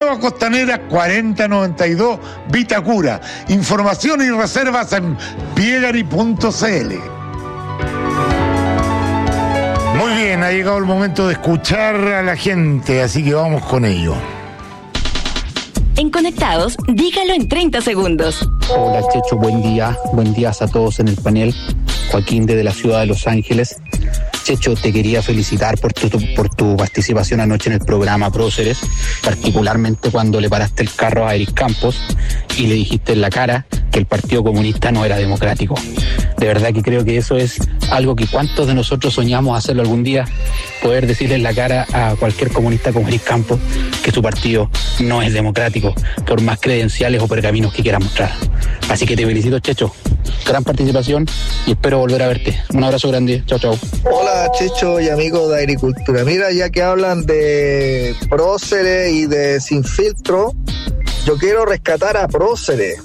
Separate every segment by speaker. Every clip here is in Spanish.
Speaker 1: Nueva Costanera 4092 Vitacura. Información y reservas en piegari.cl. Muy bien, ha llegado el momento de escuchar a la gente, así que vamos con ello.
Speaker 2: En Conectados, dígalo en 30 segundos.
Speaker 3: Hola Checho, buen día a todos en el panel. Joaquín desde la ciudad de Los Ángeles. Checho, te quería felicitar por tu participación anoche en el programa Próceres, particularmente cuando le paraste el carro a Eric Campos y le dijiste en la cara que el Partido Comunista no era democrático. De verdad que creo que eso es algo que cuántos de nosotros soñamos hacerlo algún día, poder decirle en la cara a cualquier comunista como Eric Campos que su partido no es democrático, por más credenciales o pergaminos que quiera mostrar. Así que te felicito, Checho. Gran participación y espero volver a verte. Un abrazo grande. Chao, chao.
Speaker 4: Hola, Checho y amigos de Agricultura. Mira, ya que hablan de Próceres y de Sin Filtro, yo quiero rescatar a Próceres,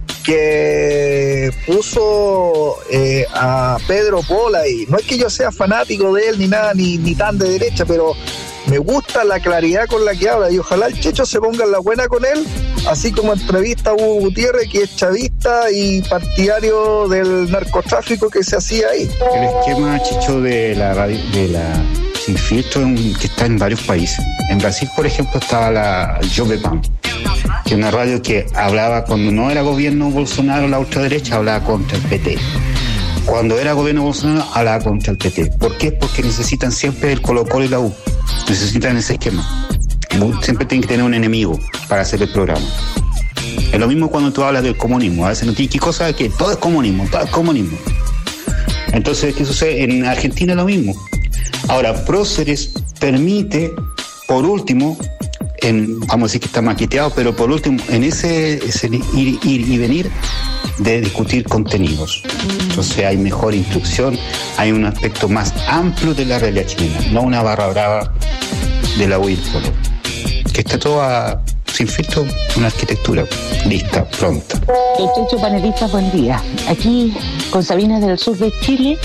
Speaker 4: que puso a Pedro Pol ahí. No es que yo sea fanático de él ni nada, ni tan de derecha, pero me gusta la claridad con la que habla y ojalá el Checho se ponga en la buena con él, así como entrevista a Hugo Gutiérrez, que es chavista y partidario del narcotráfico que se hacía ahí.
Speaker 5: El esquema, Checho, de la radio, de la Sin Filtro, que está en varios países. En Brasil, por ejemplo, estaba la Jovem Pan, que es una radio que hablaba, cuando no era gobierno Bolsonaro, la ultraderecha hablaba contra el PT. Cuando era gobierno Bolsonaro, hablaba contra el PT. ¿Por qué? Porque necesitan siempre el Colo-Colo y la U. Necesitan ese esquema. Siempre tienen que tener un enemigo para hacer el programa. Es lo mismo cuando tú hablas del comunismo. A veces no tienes que cosa que todo es comunismo, todo es comunismo. Entonces, ¿qué sucede? En Argentina es lo mismo. Ahora, Próceres permite, por último, vamos a decir que está maqueteado, pero por último, en ese ir y venir de discutir contenidos. Entonces hay mejor instrucción, hay un aspecto más amplio de la realidad chilena, no una barra brava de la UIRPOLO. Que está toda sin filtro, una arquitectura lista, pronta.
Speaker 6: Checho, panelistas, buen día. Aquí con Sabina del sur de Chile.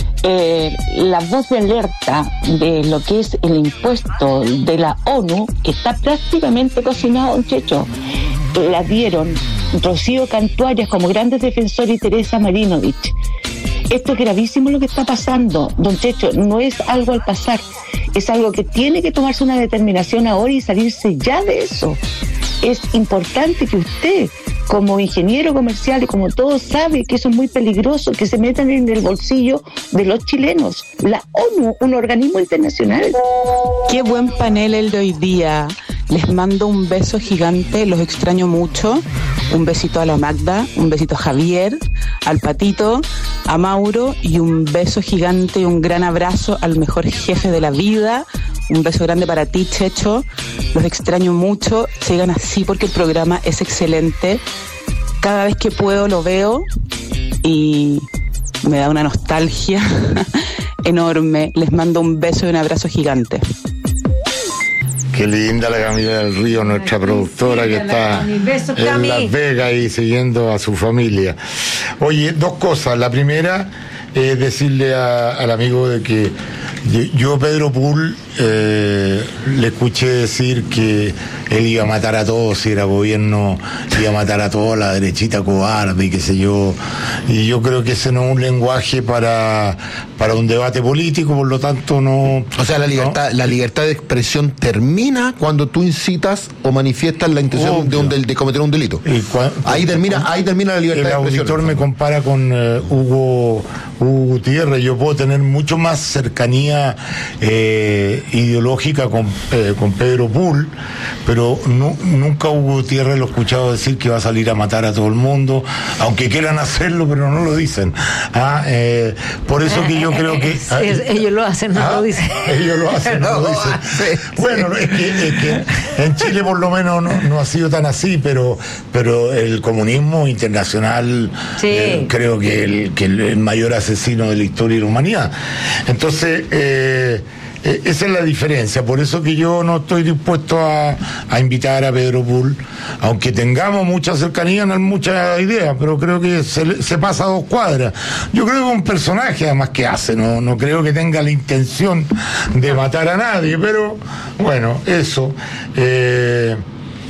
Speaker 6: La voz de alerta de lo que es el impuesto de la ONU, que está prácticamente cocinado, don Checho, la dieron Rocío Cantuarias como grandes defensores y Teresa Marinovich. Esto es gravísimo lo que está pasando, don Checho, no es algo al pasar, es algo que tiene que tomarse una determinación ahora y salirse ya de eso. Es importante que usted, como ingeniero comercial y como todos sabe que eso es muy peligroso, que se metan en el bolsillo de los chilenos. La ONU, un organismo internacional.
Speaker 7: Qué buen panel el de hoy día. Les mando un beso gigante, los extraño mucho. Un besito a la Magda, un besito a Javier, al Patito, a Mauro y un beso gigante y un gran abrazo al mejor jefe de la vida. Un beso grande para ti, Checho. Los extraño mucho. Sigan así porque el programa es excelente. Cada vez que puedo lo veo y me da una nostalgia enorme. Les mando un beso y un abrazo gigante.
Speaker 1: Qué linda la Camila del Río, nuestra productora que está en Las Vegas y siguiendo a su familia. Oye, dos cosas. La primera es decirle al amigo de que yo Pedro Pol le escuché decir que él iba a matar a todos, si era gobierno, iba a matar a toda la derechita cobarde y qué sé yo. Y yo creo que ese no es un lenguaje para un debate político, por lo tanto no...
Speaker 8: O sea, la libertad de expresión termina cuando tú incitas o manifiestas la intención de cometer un delito. Ahí termina la libertad de expresión. El auditor me compara con Hugo Gutiérrez. Yo puedo tener mucho más cercanía ideológica con Pedro Pol, pero nunca Hugo Gutiérrez lo he escuchado decir que va a salir a matar a todo el mundo, aunque quieran hacerlo, pero no lo dicen. Por eso que yo creo que...
Speaker 9: ellos lo hacen, no lo dicen.
Speaker 1: Ellos lo hacen, no lo dicen. Bueno, es que en Chile por lo menos no ha sido tan así, pero el comunismo internacional creo que el mayor asesino de la historia de la humanidad. Entonces, esa es la diferencia. Por eso que yo no estoy dispuesto a invitar a Pedro Pol, aunque tengamos mucha cercanía, no hay muchas ideas, pero creo que se pasa a 2 cuadras. Yo creo que es un personaje además que hace, no creo que tenga la intención de matar a nadie, pero bueno, eso.